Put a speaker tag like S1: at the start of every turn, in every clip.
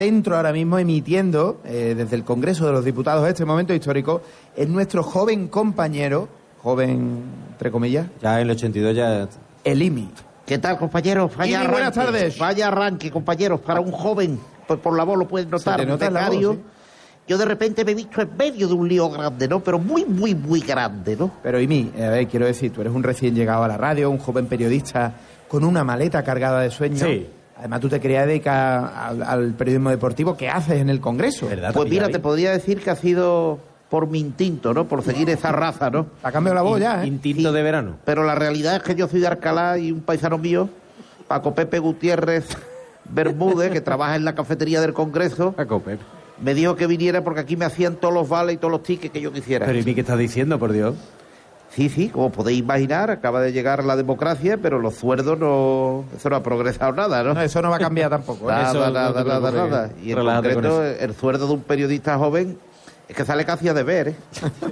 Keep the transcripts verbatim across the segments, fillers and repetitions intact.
S1: Dentro ahora mismo emitiendo eh, desde el Congreso de los Diputados este momento histórico es nuestro joven compañero, joven entre comillas,
S2: ya en el ochenta y dos ya...
S1: el I M I.
S3: ¿Qué tal, compañeros? Vaya
S1: I M I, buenas
S3: arranque,
S1: tardes.
S3: Vaya arranque, compañeros, para un joven, pues por la voz lo pueden notar,
S1: Se te nota en la voz,
S3: becario.
S1: ¿sí?
S3: Yo de repente me he visto en medio de un lío grande, ¿no? Pero muy, muy, muy grande, ¿no?
S1: Pero I M I, a ver, quiero decir, tú eres un recién llegado a la radio, un joven periodista con una maleta cargada de sueños.
S2: Sí.
S1: Además, tú te querías dedicar al, al periodismo deportivo. ¿Qué haces en el Congreso?
S2: ¿Verdad?
S3: Pues mira,
S2: Ahí.
S3: te podría decir que ha sido por mi instinto, ¿no? Por seguir esa raza, ¿no?
S1: Ha cambiado la voz ya, ¿eh?
S2: Instinto
S3: Sí.
S2: de verano.
S3: Pero la realidad es que yo soy de Alcalá y un paisano mío, Paco Pepe Gutiérrez Bermúdez, que trabaja en la cafetería del Congreso,
S2: Paco Pepe.
S3: me dijo que viniera porque aquí me hacían todos los vales y todos los tickets que yo quisiera.
S2: Pero ¿y mí qué estás diciendo, por Dios?
S3: Sí, sí, como podéis imaginar, acaba de llegar la democracia, pero los sueldos no... Eso no ha progresado nada, ¿no?
S1: No, eso no va a cambiar tampoco, ¿eh?
S3: Nada,
S2: Eso no
S3: nada,
S2: te
S3: nada,
S2: preocupes.
S3: nada. Y en
S2: Relájate con
S3: concreto,
S2: eso.
S3: el sueldo de un periodista joven es que sale casi a deber, ¿eh?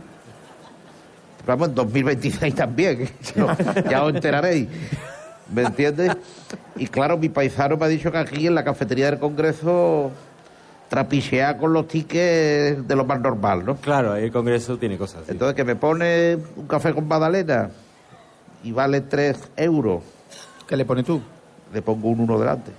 S3: Vamos, en dos mil veintiséis también, ¿eh? No, ya os enteraréis. ¿Me entiendes? Y claro, mi paisano me ha dicho que aquí en la cafetería del Congreso trapichea con los tickets de lo más normal, ¿no?
S2: Claro, el Congreso tiene cosas. Sí.
S3: Entonces, que me pone un café con magdalena y vale tres euros,
S1: ¿Qué le pones tú?
S3: le pongo un uno delante.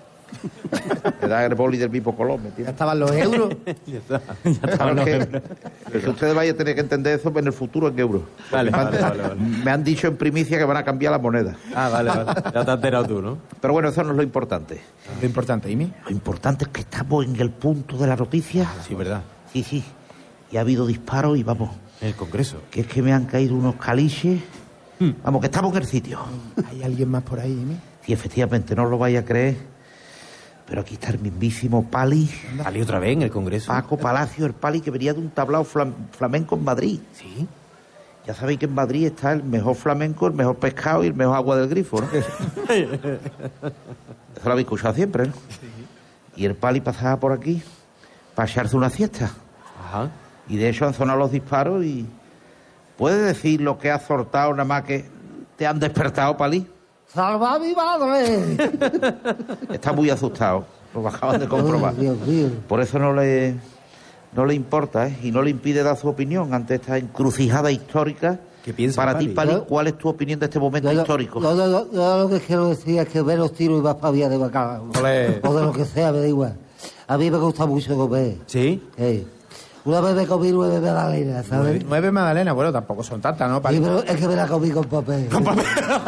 S3: Me da el boli del mismo color, ¿me
S1: Ya
S3: entiendes?
S1: estaban los euros.
S2: Ya está. Ya está.
S3: Claro
S2: no,
S3: que,
S2: no.
S3: que ustedes vayan a tener que entender eso en el futuro en euros.
S2: Vale,
S3: Me han-
S2: vale, vale, vale.
S3: Me han dicho en primicia que van a cambiar la moneda.
S2: Ah, vale, vale. Ya te has enterado tú, ¿no?
S3: Pero bueno, eso no es lo importante.
S1: Lo importante, I M I.
S3: Lo importante es que estamos en el punto de la noticia.
S2: Sí, verdad.
S3: Sí, sí. Y ha habido disparos y vamos,
S2: En el Congreso.
S3: que es que me han caído unos caliches. Vamos, que estamos en el sitio.
S1: ¿Hay alguien más por ahí, I M I?
S3: Sí, efectivamente, no os lo vaya a creer. Pero aquí está el mismísimo Pali,
S2: ¿Salí otra vez en el Congreso?
S3: Paco Palacio, el Pali que venía de un tablao flam- flamenco en Madrid.
S2: Sí.
S3: Ya sabéis que en Madrid está el mejor flamenco, el mejor pescado y el mejor agua del grifo, ¿no? Eso lo habéis escuchado siempre, ¿no? Y el Pali pasaba por aquí para echarse una siesta.
S2: Ajá.
S3: Y de hecho han sonado los disparos y... ¿Puedes decir lo que has soltado nada más que te han despertado, Pali?
S4: ¡Salva a mi madre!
S3: Está muy asustado. Lo acaban de comprobar.
S4: Dios mío.
S3: Por eso no le, no le importa, ¿eh? Y no le impide dar su opinión ante esta encrucijada histórica.
S2: ¿Qué piensa,
S3: Para ti,
S2: Pali?
S3: Pali, ¿cuál es tu opinión de este momento
S4: Yo, lo-
S3: histórico?
S4: yo, yo- yo lo que quiero decir es que ve los tiros y vas para vía de bacalao.
S1: Olé.
S4: O de lo que sea, me da igual. A mí me gusta mucho comer.
S2: ¿Sí?
S4: Sí. Una vez me comí nueve magdalenas, ¿sabes?
S1: Nueve magdalenas, bueno, tampoco son tantas, ¿no?
S4: Sí,
S1: Pali?
S4: pero es que me la comí con papel. ¿Con papel?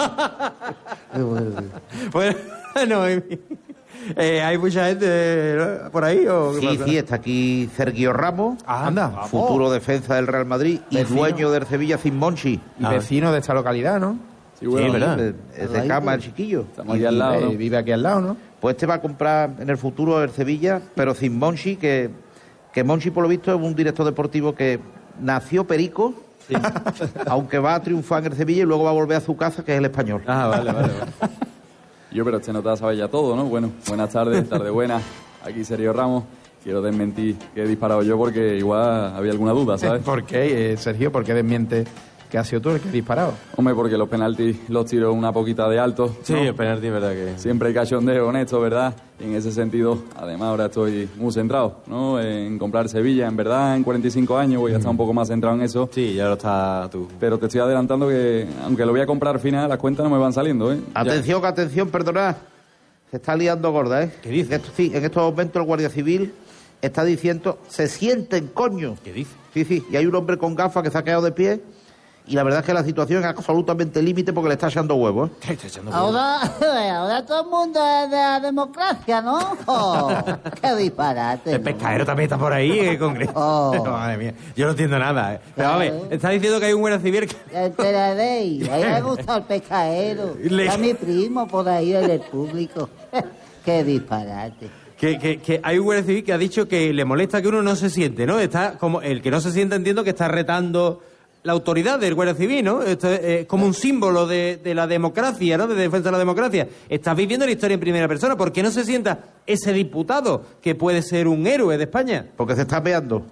S2: Bueno, no, eh, ¿hay mucha gente ¿no? por ahí o qué
S3: Sí,
S2: pasa?
S3: sí, está aquí Sergio Ramos,
S1: Ah, anda.
S3: futuro defensa del Real Madrid y
S1: Vecino.
S3: dueño del Sevilla sin Monchi.
S1: Y vecino de esta localidad, ¿no?
S5: Sí, bueno,
S2: Sí, ¿verdad?
S3: Es es de cama el chiquillo.
S5: Estamos aquí al lado,
S1: Eh,
S5: ¿no?
S1: Vive aquí al lado, ¿no?
S3: Pues este va a comprar en el futuro el Sevilla, pero sin Monchi, que, que Monchi, por lo visto, es un director deportivo que nació perico, aunque va a triunfar en el Sevilla y luego va a volver a su casa, que es el Español.
S2: Ah, vale, vale, vale.
S5: Yo, pero este nota sabe ya todo, ¿no? Bueno, buenas tardes, tarde buena. Aquí Sergio Ramos. Quiero desmentir que he disparado yo porque igual había alguna duda, ¿sabes?
S1: ¿Por qué, eh, Sergio? ¿Por qué desmiente que has sido tú el que ha disparado?
S5: Hombre, porque los penaltis los tiro una poquita de alto.
S2: Sí,
S5: ¿no?
S2: el penalti, verdad que...
S5: Siempre hay cachondeo con esto, ¿verdad? Y en ese sentido, además ahora estoy muy centrado, ¿no? En comprar Sevilla, en verdad, en cuarenta y cinco años voy a estar un poco más centrado en eso.
S2: Sí, ya lo está tú.
S5: Pero te estoy adelantando que, aunque lo voy a comprar al final, las cuentas no me van saliendo, ¿eh? Ya-
S3: Atención, que atención, perdonad. Se está liando gorda, ¿eh?
S2: ¿Qué dice?
S3: En estos- sí, en estos momentos el Guardia Civil está diciendo, se sienten, coño.
S2: ¿Qué dice?
S3: Sí, sí, y hay un hombre con gafas que se ha quedado de pie y la verdad es que la situación es absolutamente límite porque le está echando huevos, ¿eh?
S2: Está echando
S4: Ahora, ahora todo el mundo es de la democracia, ¿no? Oh, ¡qué disparate!
S2: El
S4: ¿no?
S2: pescadero también está por ahí en el Congreso.
S4: Oh.
S2: Madre mía, yo no entiendo nada. ¿eh? Pero a ver,
S4: Claro.
S2: está diciendo que hay un guardia civil que...
S4: Ya enteraréis. A mí me gusta el pescadero.
S2: Le-
S4: Está mi primo por ahí en el público. ¡Qué disparate!
S2: Que, que, que hay un guardia civil que ha dicho que le molesta que uno no se siente, ¿no? Está como el que no se siente, entiendo que está retando la autoridad del guardia civil, ¿no? Esto es eh, como un símbolo de, de la democracia, ¿no? De defensa de la democracia. Estás viviendo la historia en primera persona. ¿Por qué no se sienta ese diputado que puede ser un héroe de España?
S3: Porque se está peando.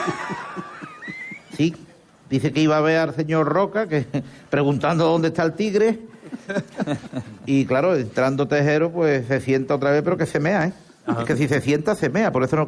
S3: Sí, dice que iba a ver al señor Roca, que preguntando dónde está el tigre. Y claro, entrando Tejero, pues se sienta otra vez, pero que se mea, ¿eh? Es que si se sienta, se mea, por eso no